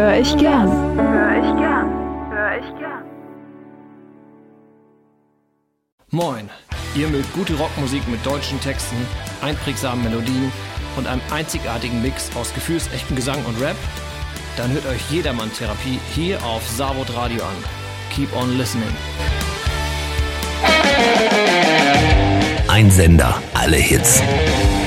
Hör ich gern. Moin, ihr mögt gute Rockmusik mit deutschen Texten, einprägsamen Melodien und einem einzigartigen Mix aus gefühlsechtem Gesang und Rap? Dann hört euch Jedermann-Therapie hier auf Savod Radio an. Keep on listening. Ein Sender, alle Hits.